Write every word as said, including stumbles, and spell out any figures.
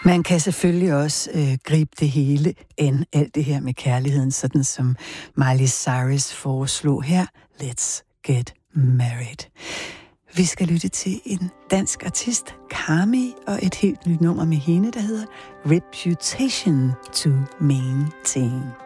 Man kan selvfølgelig også øh, gribe det hele end alt det her med kærligheden, sådan som Miley Cyrus foreslog her. Let's get married. Vi skal lytte til en dansk artist, Carmi, og et helt nyt nummer med hende, der hedder Reputation to Maintain.